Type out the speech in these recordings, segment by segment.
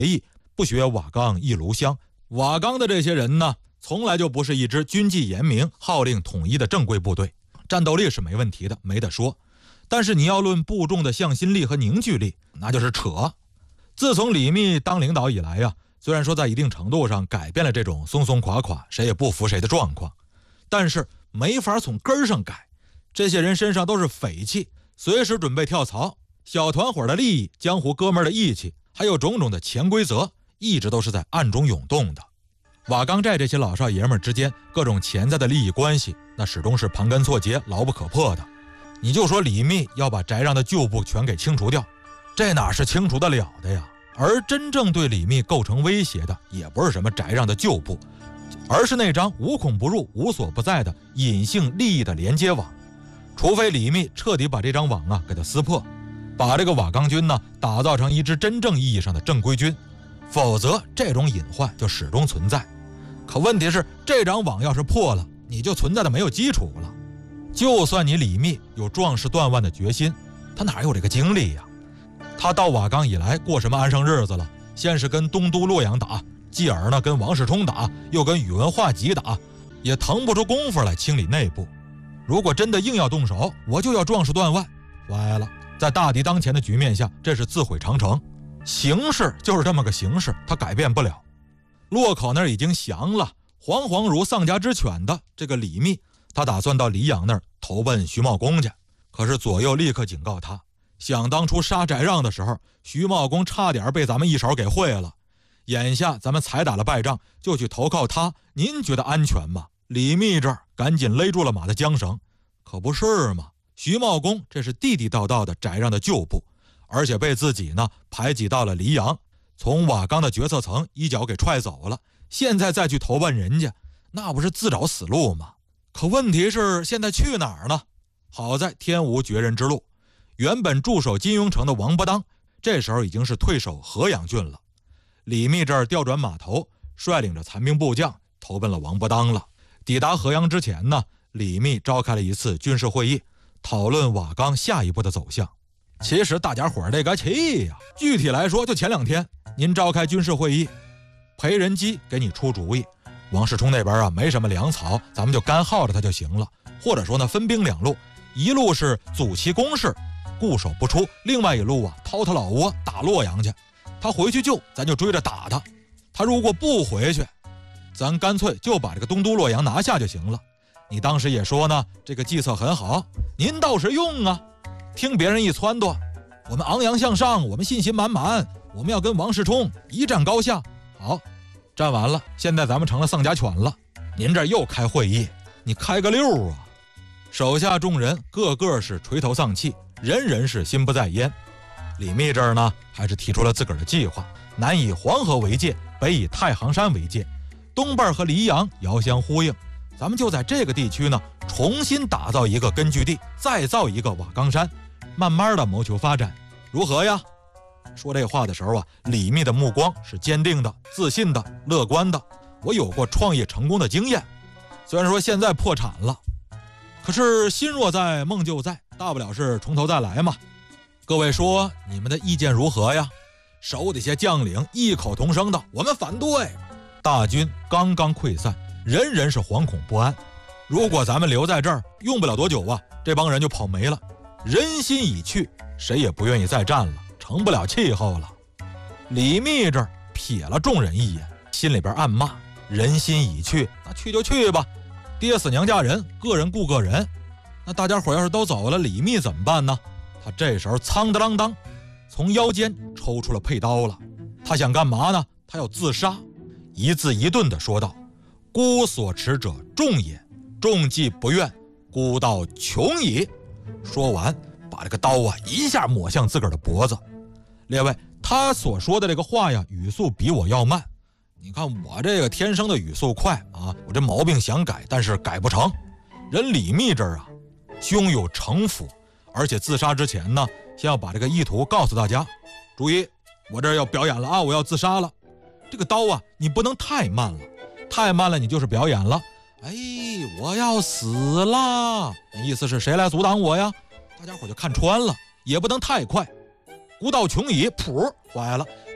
意，不学瓦岗一炉香。瓦岗的这些人呢，从来就不是一支军纪严明、号令统一的正规部队，战斗力是没问题的，没得说。但是你要论部众的向心力和凝聚力，那就是扯。自从李密当领导以来呀，虽然说在一定程度上改变了这种松松垮垮、谁也不服谁的状况，但是没法从根上改。这些人身上都是匪气，随时准备跳槽。小团伙的利益、江湖哥们的义气，还有种种的潜规则，一直都是在暗中涌动的。瓦岗寨这些老少爷们之间各种潜在的利益关系，那始终是盘根错节、牢不可破的。你就说李密要把翟让的旧部全给清除掉，这哪是清除得了的呀？而真正对李密构成威胁的，也不是什么翟让的旧部，而是那张无孔不入、无所不在的隐性利益的连接网。除非李密彻底把这张网给它撕破，把这个瓦岗军呢打造成一支真正意义上的正规军，否则这种隐患就始终存在。可问题是，这张网要是破了，你就存在的没有基础了。就算你李密有壮士断腕的决心，他哪有这个精力呀？他到瓦岗以来过什么安生日子了？先是跟东都洛阳打，继而呢跟王世充打，又跟宇文化及打，也腾不出功夫来清理内部。如果真的硬要动手，我就要壮士断腕，歪了。在大敌当前的局面下，这是自毁长城。形势就是这么个形势，他改变不了。洛口那儿已经降了，惶惶如丧家之犬的这个李密，他打算到黎阳那儿投奔徐茂公去。可是左右立刻警告他，想当初杀翟让的时候，徐茂公差点被咱们一手给会了。眼下咱们才打了败仗，就去投靠他，您觉得安全吗？李密这儿赶紧勒住了马的缰绳，可不是吗？徐茂公这是地地道道的翟让的旧部，而且被自己呢排挤到了黎阳，从瓦岗的决策层一脚给踹走了，现在再去投奔人家，那不是自找死路吗？可问题是现在去哪儿呢？好在天无绝人之路，原本驻守金庸城的王伯当，这时候已经是退守河阳郡了。李密这儿调转马头，率领着残兵部将投奔了王伯当了。抵达河阳之前呢，李密召开了一次军事会议，讨论瓦岗下一步的走向。其实大家伙这个气呀，具体来说就前2天您召开军事会议，裴仁基给你出主意，王世充那边没什么粮草，咱们就干耗着他就行了。或者说呢分兵2路，一路是阻其攻势，固守不出，另外一路掏他老窝打洛阳去。他回去救，咱就追着打他。他如果不回去，咱干脆就把这个东都洛阳拿下就行了。你当时也说呢，这个计策很好，您倒是用啊。听别人一撺掇，我们昂扬向上，我们信心满满，我们要跟王世充一战高下。好，战完了，现在咱们成了丧家犬了。您这又开会议，你开个溜啊！手下众人个个是垂头丧气，人人是心不在焉。李密这儿呢，还是提出了自个儿的计划，南以黄河为界，北以太行山为界，东边和黎阳遥相呼应，咱们就在这个地区呢重新打造一个根据地，再造一个瓦岗山，慢慢的谋求发展，如何呀？说这话的时候李密的目光是坚定的、自信的、乐观的。我有过创业成功的经验，虽然说现在破产了，可是心若在，梦就在，大不了是从头再来嘛。各位说你们的意见如何呀？手底下将领异口同声的，我们反对。大军刚刚溃散，人人是惶恐不安。如果咱们留在这儿，用不了多久这帮人就跑没了。人心已去，谁也不愿意再战了，成不了气候了。李密这儿瞥了众人一眼，心里边暗骂：人心已去，那去就去吧，爹死娘嫁人，个人顾个人。那大家伙要是都走了，李密怎么办呢？他这时候苍的啷当从腰间抽出了佩刀了。他想干嘛呢？他要自杀。一字一顿地说道：孤所持者众也，众既不愿，孤道穷矣。说完把这个刀一下抹向自个儿的脖子。列位，他所说的这个话呀，语速比我要慢。你看我这个天生的语速快我这毛病想改，但是改不成。人李密这儿胸有城府，而且自杀之前呢，先要把这个意图告诉大家。注意，我这儿要表演了我要自杀了。这个刀你不能太慢了，太慢了你就是表演了。我要死了，意思是谁来阻挡我呀？大家伙就看穿了。也不能太快，孤道穷矣，噗，坏了，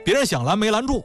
别人想拦没拦住。